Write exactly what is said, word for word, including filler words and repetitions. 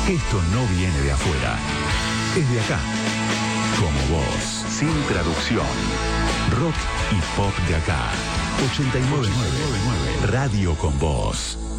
Esto no viene de afuera, es de acá. Como vos, sin traducción. Rock y pop de acá. ochenta y nueve punto nueve Radio con Vos.